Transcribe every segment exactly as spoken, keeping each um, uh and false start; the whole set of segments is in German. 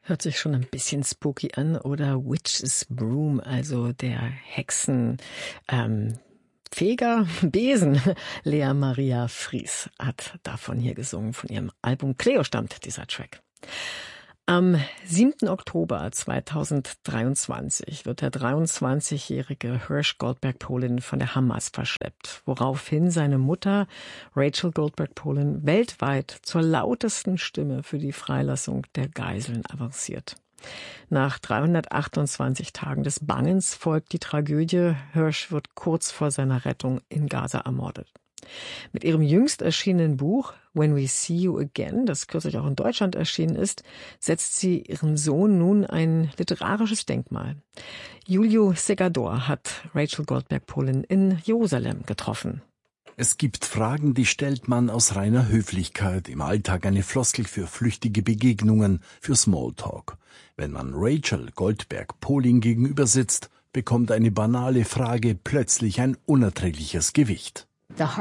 Hört sich schon ein bisschen spooky an, oder Witch's Broom, also der Hexen, ähm, Feger, Besen. Lea Maria Fries hat davon hier gesungen. Von ihrem Album Cleo stammt dieser Track. Am siebten Oktober zweitausenddreiundzwanzig wird der dreiundzwanzigjährige Hersh Goldberg Polin von der Hamas verschleppt, woraufhin seine Mutter Rachel Goldberg Polin weltweit zur lautesten Stimme für die Freilassung der Geiseln avanciert. Nach dreihundertachtundzwanzig Tagen des Bangens folgt die Tragödie. Hersh wird kurz vor seiner Rettung in Gaza ermordet. Mit ihrem jüngst erschienenen Buch When We See You Again, das kürzlich auch in Deutschland erschienen ist, setzt sie ihrem Sohn nun ein literarisches Denkmal. Julio Segador hat Rachel Goldberg Polin in Jerusalem getroffen. Es gibt Fragen, die stellt man aus reiner Höflichkeit, im Alltag eine Floskel für flüchtige Begegnungen, für Smalltalk. Wenn man Rachel Goldberg Polin gegenüber sitzt, bekommt eine banale Frage plötzlich ein unerträgliches Gewicht. Das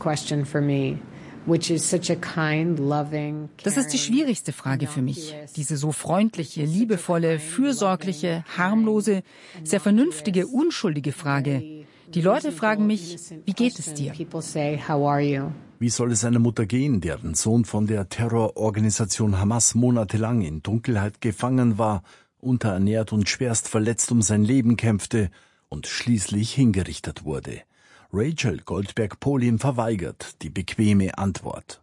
ist die schwierigste Frage für mich. Diese so freundliche, liebevolle, fürsorgliche, harmlose, sehr vernünftige, unschuldige Frage. Die Leute fragen mich, wie geht es dir? Wie soll es einer Mutter gehen, deren Sohn von der Terrororganisation Hamas monatelang in Dunkelheit gefangen war, unterernährt und schwerst verletzt um sein Leben kämpfte und schließlich hingerichtet wurde? Rachel Goldberg Polin verweigert die bequeme Antwort.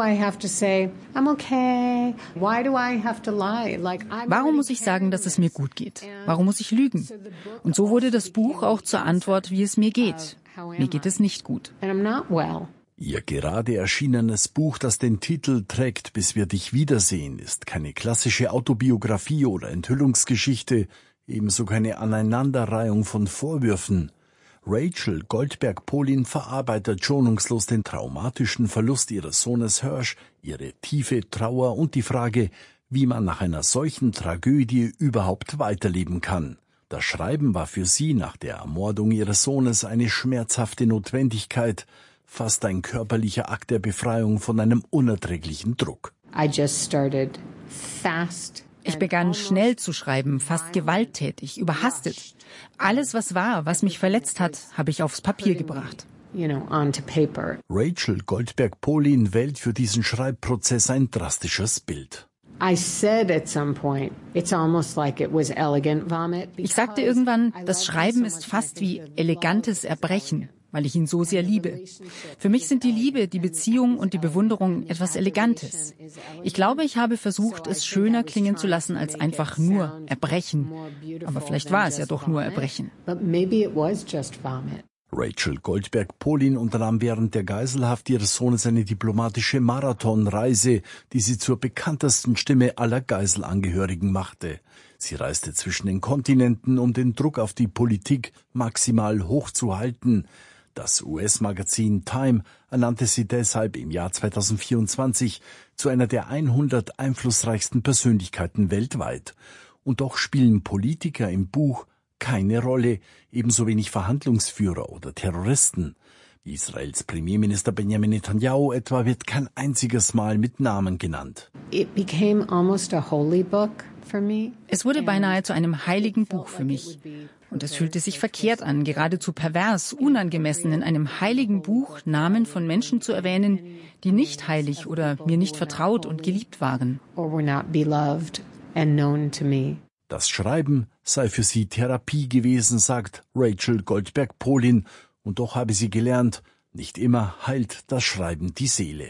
Warum muss ich sagen, dass es mir gut geht? Warum muss ich lügen? Und so wurde das Buch auch zur Antwort, wie es mir geht. Mir geht es nicht gut. Ihr gerade erschienenes Buch, das den Titel trägt Bis wir dich wiedersehen, ist keine klassische Autobiografie oder Enthüllungsgeschichte, ebenso keine Aneinanderreihung von Vorwürfen. Rachel Goldberg Polin verarbeitet schonungslos den traumatischen Verlust ihres Sohnes Hersh, ihre tiefe Trauer und die Frage, wie man nach einer solchen Tragödie überhaupt weiterleben kann. Das Schreiben war für sie nach der Ermordung ihres Sohnes eine schmerzhafte Notwendigkeit, fast ein körperlicher Akt der Befreiung von einem unerträglichen Druck. I just started fast. Ich begann schnell zu schreiben, fast gewalttätig, überhastet. Alles, was war, was mich verletzt hat, habe ich aufs Papier gebracht. Rachel Goldberg Polin wählt für diesen Schreibprozess ein drastisches Bild. Ich sagte irgendwann, das Schreiben ist fast wie elegantes Erbrechen, weil ich ihn so sehr liebe. Für mich sind die Liebe, die Beziehung und die Bewunderung etwas Elegantes. Ich glaube, ich habe versucht, es schöner klingen zu lassen als einfach nur Erbrechen. Aber vielleicht war es ja doch nur Erbrechen. Rachel Goldberg Polin unternahm während der Geiselhaft ihres Sohnes eine diplomatische Marathonreise, die sie zur bekanntesten Stimme aller Geiselangehörigen machte. Sie reiste zwischen den Kontinenten, um den Druck auf die Politik maximal hochzuhalten. Das U S-Magazin Time ernannte sie deshalb im Jahr zweitausendvierundzwanzig zu einer der hundert einflussreichsten Persönlichkeiten weltweit. Und doch spielen Politiker im Buch keine Rolle, ebenso wenig Verhandlungsführer oder Terroristen. Israels Premierminister Benjamin Netanyahu etwa wird kein einziges Mal mit Namen genannt. It became almost a holy book for me. Es wurde beinahe zu einem heiligen Buch für mich. Und es fühlte sich verkehrt an, geradezu pervers, unangemessen, in einem heiligen Buch Namen von Menschen zu erwähnen, die nicht heilig oder mir nicht vertraut und geliebt waren. Das Schreiben sei für sie Therapie gewesen, sagt Rachel Goldberg Polin. Und doch habe sie gelernt, nicht immer heilt das Schreiben die Seele.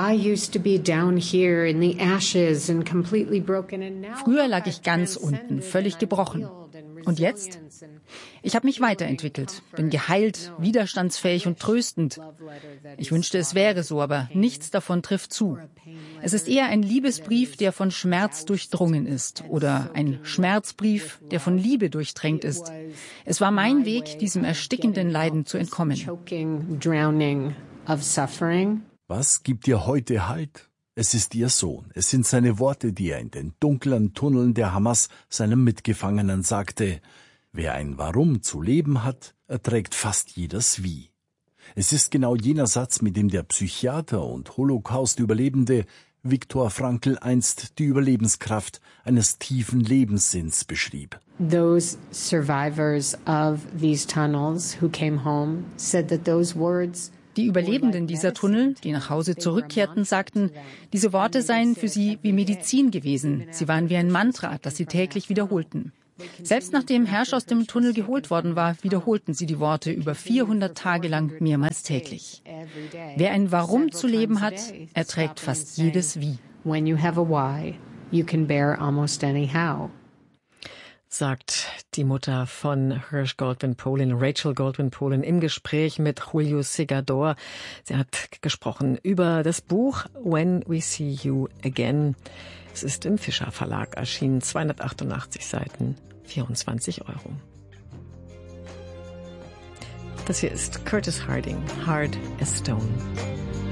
Früher lag ich ganz unten, völlig gebrochen. Und jetzt? Ich habe mich weiterentwickelt, bin geheilt, widerstandsfähig und tröstend. Ich wünschte, es wäre so, aber nichts davon trifft zu. Es ist eher ein Liebesbrief, der von Schmerz durchdrungen ist, oder ein Schmerzbrief, der von Liebe durchtränkt ist. Es war mein Weg, diesem erstickenden Leiden zu entkommen. Was gibt ihr heute Halt? Es ist ihr Sohn. Es sind seine Worte, die er in den dunklen Tunneln der Hamas seinem Mitgefangenen sagte. Wer ein Warum zu leben hat, erträgt fast jedes Wie. Es ist genau jener Satz, mit dem der Psychiater und Holocaust-Überlebende Viktor Frankl einst die Überlebenskraft eines tiefen Lebenssinns beschrieb. Those survivors of these tunnels who came home said that those words Die Überlebenden dieser Tunnel, die nach Hause zurückkehrten, sagten, diese Worte seien für sie wie Medizin gewesen. Sie waren wie ein Mantra, das sie täglich wiederholten. Selbst nachdem Hersch aus dem Tunnel geholt worden war, wiederholten sie die Worte über vierhundert Tage lang mehrmals täglich. Wer ein Warum zu leben hat, erträgt fast jedes Wie. When you have a why, you can bear almost any how. Sagt die Mutter von Hersch Goldwyn-Polin, Rachel Goldwyn-Polin, im Gespräch mit Julio Segador. Sie hat gesprochen über das Buch When We See You Again. Es ist im Fischer Verlag erschienen, zweihundertachtundachtzig Seiten, vierundzwanzig Euro. Das hier ist Curtis Harding, Hard as Stone.